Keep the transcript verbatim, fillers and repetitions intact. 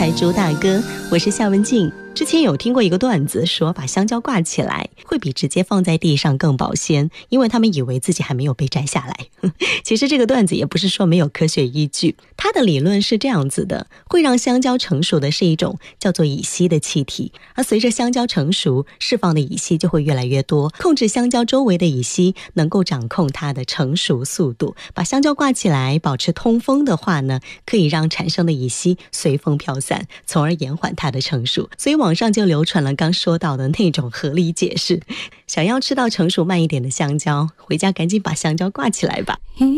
台朱大哥，我是夏文静。之前有听过一个段子，说把香蕉挂起来会比直接放在地上更保鲜，因为他们以为自己还没有被摘下来。其实这个段子也不是说没有科学依据，它的理论是这样子的，会让香蕉成熟的是一种叫做乙烯的气体，而随着香蕉成熟，释放的乙烯就会越来越多，控制香蕉周围的乙烯能够掌控它的成熟速度。把香蕉挂起来保持通风的话呢，可以让产生的乙烯随风飘散，从而延缓它的成熟。所以网上就流传了刚说到的那种合理解释。想要吃到成熟慢一点的香蕉，回家赶紧把香蕉挂起来吧。